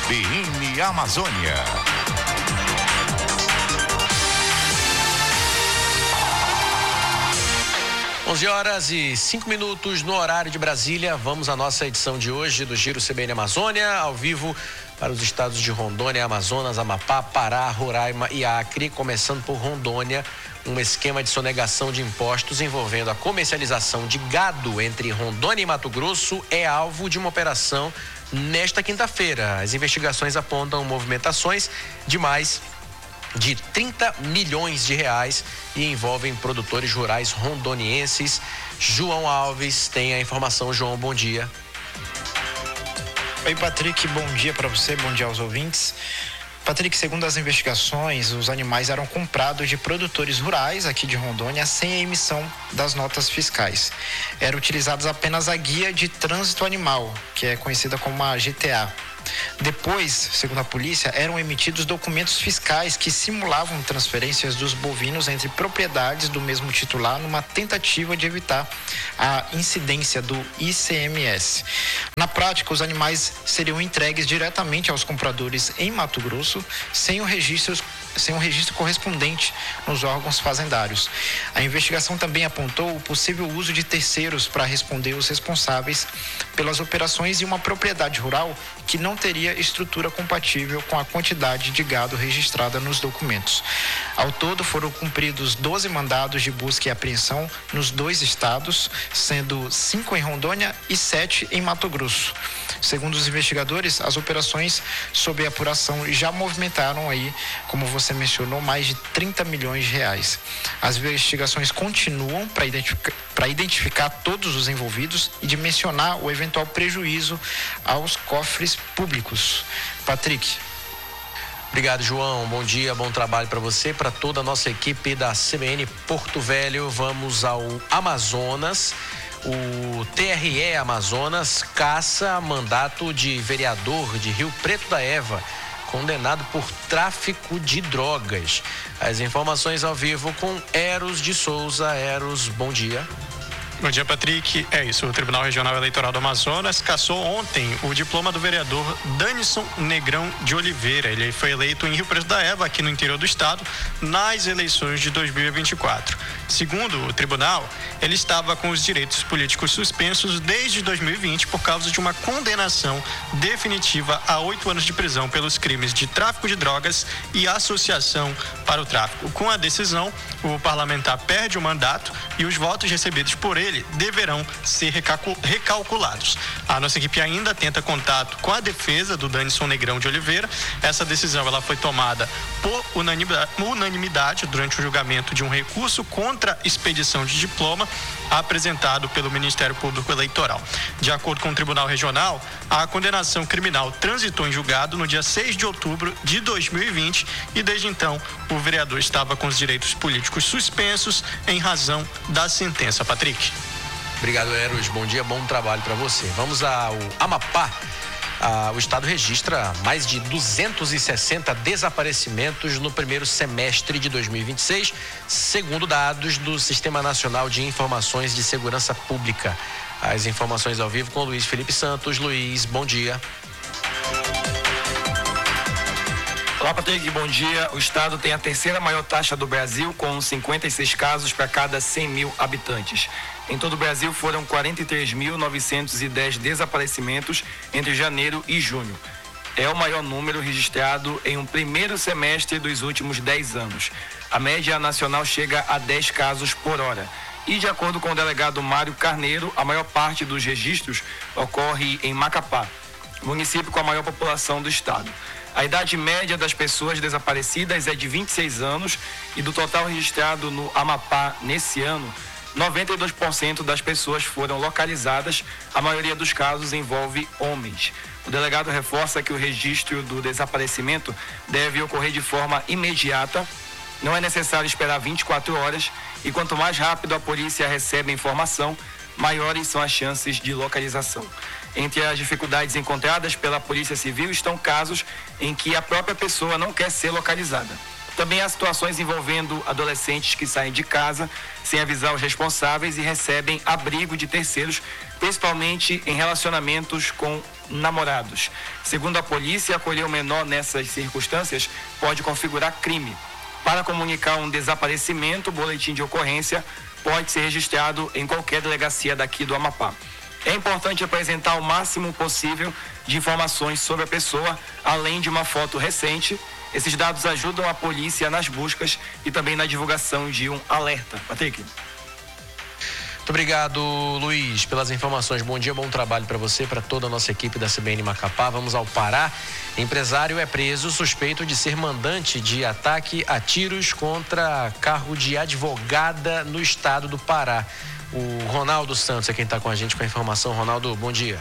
CBN Amazônia. Onze horas e 5 minutos no horário de Brasília. Vamos à nossa edição de hoje do Giro CBN Amazônia, ao vivo para os estados de Rondônia, Amazonas, Amapá, Pará, Roraima e Acre. Começando por Rondônia, um esquema de sonegação de impostos envolvendo a comercialização de gado entre Rondônia e Mato Grosso é alvo de uma operação nesta quinta-feira. As investigações apontam movimentações de mais de 30 milhões de reais e envolvem produtores rurais rondonienses. João Alves tem a informação. João, bom dia. Oi, Patrick, bom dia para você, bom dia aos ouvintes. Patrick, segundo as investigações, os animais eram comprados de produtores rurais aqui de Rondônia sem a emissão das notas fiscais. Era utilizada apenas a Guia de Trânsito Animal, que é conhecida como a GTA. Depois, segundo a polícia, eram emitidos documentos fiscais que simulavam transferências dos bovinos entre propriedades do mesmo titular numa tentativa de evitar a incidência do ICMS. Na prática, os animais seriam entregues diretamente aos compradores em Mato Grosso, sem um registro correspondente nos órgãos fazendários. A investigação também apontou o possível uso de terceiros para responder os responsáveis pelas operações em uma propriedade rural que não teria estrutura compatível com a quantidade de gado registrada nos documentos. Ao todo, foram cumpridos 12 mandados de busca e apreensão nos 2 estados, sendo 5 em Rondônia e 7 em Mato Grosso. Segundo os investigadores, as operações sob apuração já movimentaram aí, como você mencionou, mais de 30 milhões de reais. As investigações continuam para identificar todos os envolvidos e dimensionar o eventual prejuízo aos cofres públicos. Patrick. Obrigado, João. Bom dia, bom trabalho para você, para toda a nossa equipe da CBN Porto Velho. Vamos ao Amazonas. O TRE Amazonas caça mandato de vereador de Rio Preto da Eva, condenado por tráfico de drogas. As informações ao vivo com Eros de Souza. Eros, bom dia. Bom dia, Patrick. É isso, o Tribunal Regional Eleitoral do Amazonas cassou ontem o diploma do vereador Danison Negrão de Oliveira. Ele foi eleito em Rio Preto da Eva, aqui no interior do estado, nas eleições de 2024. Segundo o tribunal, ele estava com os direitos políticos suspensos desde 2020 por causa de uma condenação definitiva a 8 anos de prisão pelos crimes de tráfico de drogas e associação para o tráfico. Com a decisão, o parlamentar perde o mandato e os votos recebidos por ele deverão ser recalculados. A nossa equipe ainda tenta contato com a defesa do Danison Negrão de Oliveira. Essa decisão ela foi tomada por unanimidade durante o julgamento de um recurso contra a expedição de diploma apresentado pelo Ministério Público Eleitoral. De acordo com o Tribunal Regional, a condenação criminal transitou em julgado no dia 6 de outubro de 2020 e desde então o vereador estava com os direitos políticos suspensos em razão da sentença. Patrick. Obrigado, Eros. Bom dia, bom trabalho para você. Vamos ao Amapá. O estado registra mais de 260 desaparecimentos no primeiro semestre de 2026, segundo dados do Sistema Nacional de Informações de Segurança Pública. As informações ao vivo com Luiz Felipe Santos. Luiz, bom dia. Olá, Patrick, bom dia. O estado tem a terceira maior taxa do Brasil, com 56 casos para cada 100 mil habitantes. Em todo o Brasil foram 43.910 desaparecimentos entre janeiro e junho. É o maior número registrado em um primeiro semestre dos últimos 10 anos. A média nacional chega a 10 casos por hora. E, de acordo com o delegado Mário Carneiro, a maior parte dos registros ocorre em Macapá, município com a maior população do estado. A idade média das pessoas desaparecidas é de 26 anos e do total registrado no Amapá nesse ano, 92% das pessoas foram localizadas, a maioria dos casos envolve homens. O delegado reforça que o registro do desaparecimento deve ocorrer de forma imediata, não é necessário esperar 24 horas e quanto mais rápido a polícia recebe a informação, maiores são as chances de localização. Entre as dificuldades encontradas pela Polícia Civil estão casos em que a própria pessoa não quer ser localizada. Também há situações envolvendo adolescentes que saem de casa sem avisar os responsáveis e recebem abrigo de terceiros principalmente em relacionamentos com namorados. Segundo a polícia, acolher o menor nessas circunstâncias pode configurar crime. Para comunicar um desaparecimento, o boletim de ocorrência pode ser registrado em qualquer delegacia daqui do Amapá. É importante apresentar o máximo possível de informações sobre a pessoa, além de uma foto recente. Esses dados ajudam a polícia nas buscas e também na divulgação de um alerta. Patrick. Muito obrigado, Luiz, pelas informações. Bom dia, bom trabalho para você, para toda a nossa equipe da CBN Macapá. Vamos ao Pará. Empresário é preso suspeito de ser mandante de ataque a tiros contra carro de advogada no estado do Pará. O Ronaldo Santos é quem está com a gente com a informação. Ronaldo, bom dia.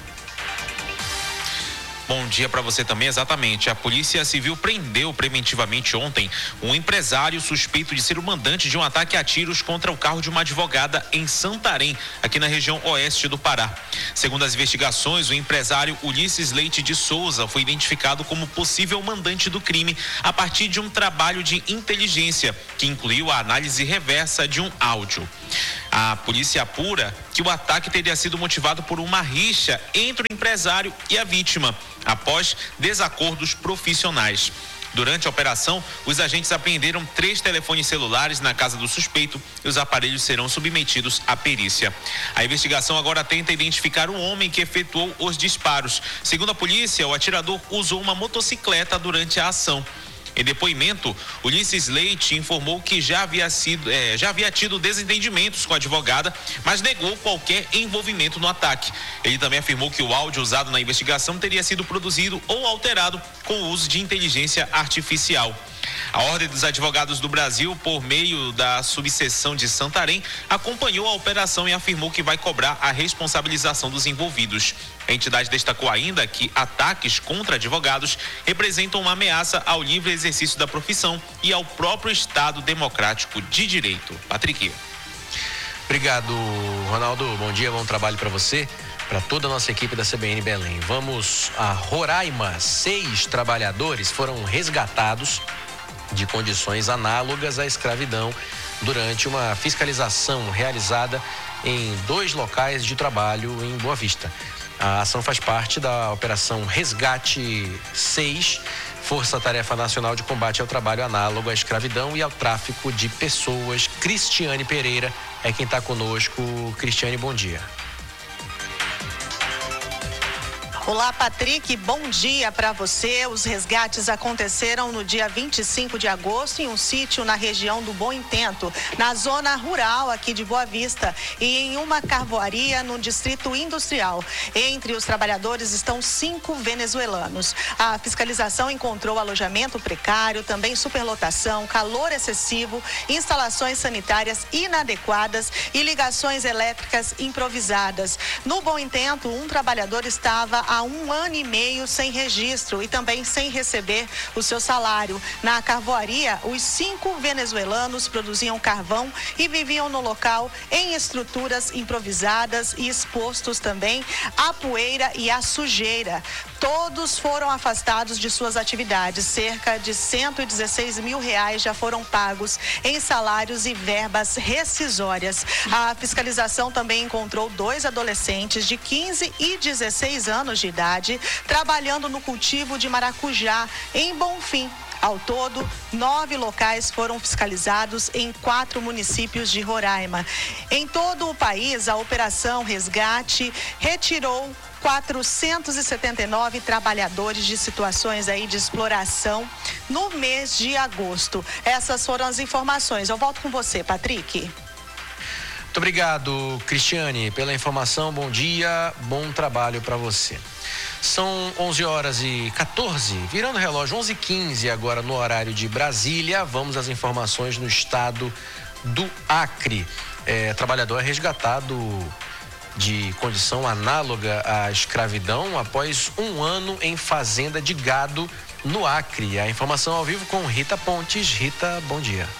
Bom dia para você também, exatamente. A Polícia Civil prendeu preventivamente ontem um empresário suspeito de ser o mandante de um ataque a tiros contra o carro de uma advogada em Santarém, aqui na região oeste do Pará. Segundo as investigações, o empresário Ulisses Leite de Souza foi identificado como possível mandante do crime a partir de um trabalho de inteligência, que incluiu a análise reversa de um áudio. A polícia apura que o ataque teria sido motivado por uma rixa entre o empresário e a vítima, após desacordos profissionais. Durante a operação, os agentes apreenderam 3 telefones celulares na casa do suspeito e os aparelhos serão submetidos à perícia. A investigação agora tenta identificar o homem que efetuou os disparos. Segundo a polícia, o atirador usou uma motocicleta durante a ação. Em depoimento, Ulisses Leite informou que já havia tido desentendimentos com a advogada, mas negou qualquer envolvimento no ataque. Ele também afirmou que o áudio usado na investigação teria sido produzido ou alterado com o uso de inteligência artificial. A Ordem dos Advogados do Brasil, por meio da subseção de Santarém, acompanhou a operação e afirmou que vai cobrar a responsabilização dos envolvidos. A entidade destacou ainda que ataques contra advogados representam uma ameaça ao livre exercício da profissão e ao próprio Estado democrático de direito. Patrick. Obrigado, Ronaldo. Bom dia, bom trabalho para você, para toda a nossa equipe da CBN Belém. Vamos a Roraima. 6 trabalhadores foram resgatados de condições análogas à escravidão durante uma fiscalização realizada em 2 locais de trabalho em Boa Vista. A ação faz parte da Operação Resgate 6, Força Tarefa Nacional de Combate ao Trabalho Análogo à Escravidão e ao Tráfico de Pessoas. Cristiane Pereira é quem está conosco. Cristiane, bom dia. Olá, Patrick, bom dia para você. Os resgates aconteceram no dia 25 de agosto em um sítio na região do Bom Intento, na zona rural aqui de Boa Vista, e em uma carvoaria no distrito industrial. Entre os trabalhadores estão 5 venezuelanos. A fiscalização encontrou alojamento precário, também superlotação, calor excessivo, instalações sanitárias inadequadas e ligações elétricas improvisadas. No Bom Intento, um trabalhador estava há 1 ano e meio sem registro e também sem receber o seu salário. Na carvoaria, os 5 venezuelanos produziam carvão e viviam no local em estruturas improvisadas e expostos também à poeira e à sujeira. Todos foram afastados de suas atividades. Cerca de R$116 mil já foram pagos em salários e verbas rescisórias. A fiscalização também encontrou 2 adolescentes de 15 e 16 anos de idade trabalhando no cultivo de maracujá em Bonfim. Ao todo, 9 locais foram fiscalizados em 4 municípios de Roraima. Em todo o país, a Operação Resgate retirou 479 trabalhadores de situações aí de exploração no mês de agosto. Essas foram as informações. Eu volto com você, Patrick. Muito obrigado, Cristiane, pela informação. Bom dia, bom trabalho para você. São 11h14, virando o relógio, 11h15 agora no horário de Brasília. Vamos às informações no estado do Acre. Trabalhador é resgatado de condição análoga à escravidão após 1 ano em fazenda de gado no Acre. A informação ao vivo com Rita Pontes. Rita, bom dia.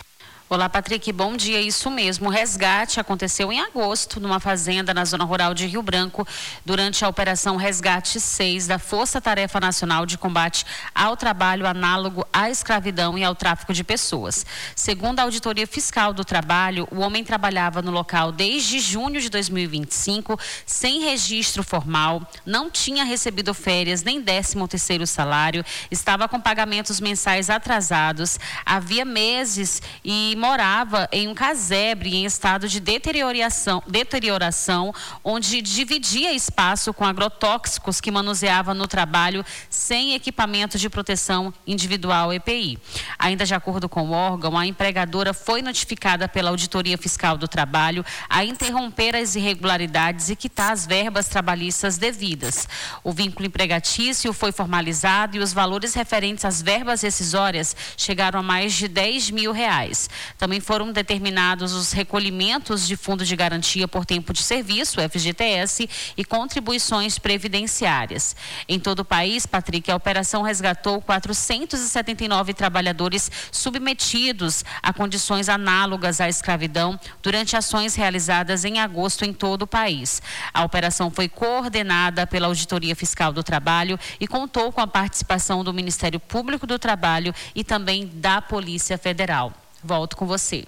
Olá, Patrick, bom dia. Isso mesmo, o resgate aconteceu em agosto numa fazenda na zona rural de Rio Branco durante a Operação Resgate 6 da Força Tarefa Nacional de Combate ao Trabalho Análogo à Escravidão e ao Tráfico de Pessoas. Segundo a Auditoria Fiscal do Trabalho, o homem trabalhava no local desde junho de 2025, sem registro formal, não tinha recebido férias nem 13º salário, estava com pagamentos mensais atrasados, havia meses e morava em um casebre em estado de deterioração, onde dividia espaço com agrotóxicos que manuseava no trabalho sem equipamento de proteção individual EPI. Ainda de acordo com o órgão, a empregadora foi notificada pela Auditoria Fiscal do Trabalho a interromper as irregularidades e quitar as verbas trabalhistas devidas. O vínculo empregatício foi formalizado e os valores referentes às verbas rescisórias chegaram a mais de R$10 mil. Também foram determinados os recolhimentos de fundo de garantia por tempo de serviço, FGTS, e contribuições previdenciárias. Em todo o país, Patrick, a operação resgatou 479 trabalhadores submetidos a condições análogas à escravidão durante ações realizadas em agosto em todo o país. A operação foi coordenada pela Auditoria Fiscal do Trabalho e contou com a participação do Ministério Público do Trabalho e também da Polícia Federal. Volto com você.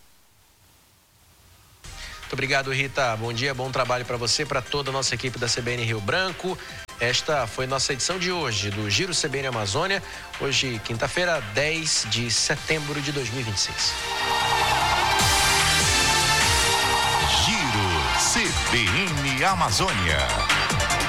Muito obrigado, Rita. Bom dia, bom trabalho para você, para toda a nossa equipe da CBN Rio Branco. Esta foi nossa edição de hoje do Giro CBN Amazônia. Hoje, quinta-feira, 10 de setembro de 2026. Giro CBN Amazônia.